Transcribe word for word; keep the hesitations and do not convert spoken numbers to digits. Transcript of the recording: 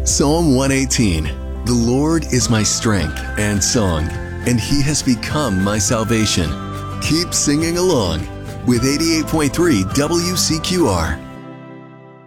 Psalm one eighteen. The Lord is my strength and song, and He has become my salvation. Keep singing along with eighty-eight point three W C Q R.